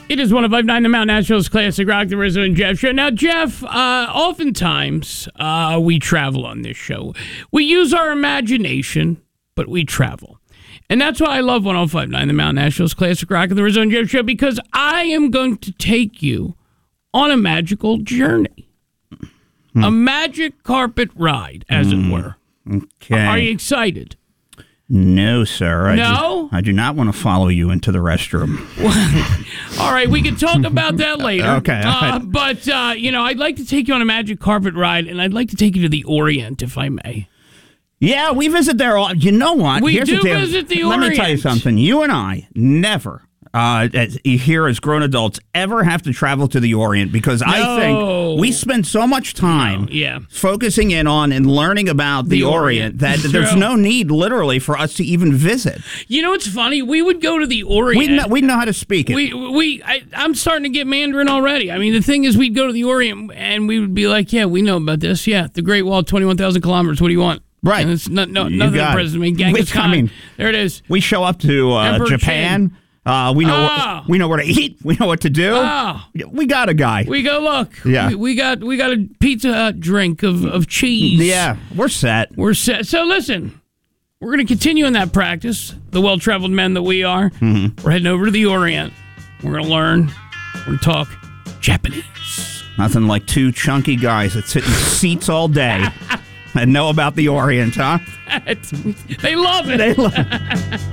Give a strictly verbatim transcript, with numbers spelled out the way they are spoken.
It is one of five nine, the Mount Nashville's classic rock, the Rizzo and Jeff show. Now, Jeff, uh, oftentimes uh, we travel on this show. We use our imagination, but we travel. And that's why I love one oh five nine, the Mount Nashville's classic rock, the Rizzo and Jeff show, because I am going to take you on a magical journey. Hmm. A magic carpet ride, as mm. it were. Okay. Are you excited? No, sir. I no? Do, I do not want to follow you into the restroom. All right, we can talk about that later. Okay. Uh, but, uh, you know, I'd like to take you on a magic carpet ride, and I'd like to take you to the Orient, if I may. Yeah, we visit there all. You know what? We Here's do the visit the Let Orient. me tell you something. You and I never, uh, as, here as grown adults, ever have to travel to the Orient because no. I think we spend so much time no, yeah. focusing in on and learning about the, the Orient, Orient that True. There's no need, literally, for us to even visit. You know what's funny? We would go to the Orient. We know, we know how to speak it. We we I, I'm starting to get Mandarin already. I mean, the thing is, we'd go to the Orient and we would be like, "Yeah, we know about this. Yeah, the Great Wall, twenty-one thousand kilometers. What do you want?" Right. And it's not, no, nothing impressive me. Genghis Khan. I mean, there it is. We show up to uh, Japan. Uh, we know oh. what, we know where to eat. We know what to do. Oh. We got a guy. We go look. Yeah. We, we got we got a Pizza Hut drink of, of cheese. Yeah. We're set. We're set. So listen, we're going to continue in that practice. The well-traveled men that we are. Mm-hmm. We're heading over to the Orient. We're going to learn. We're going to talk Japanese. Nothing like two chunky guys that sit in seats all day and know about the Orient, huh? They love it. They love it.